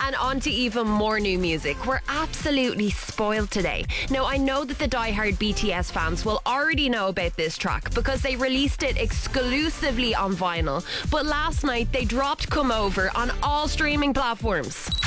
And on to even more new music. We're absolutely spoiled today. Now, I know that the diehard BTS fans will already know about this track because they released it exclusively on vinyl. But last night, they dropped Come Over on all streaming platforms.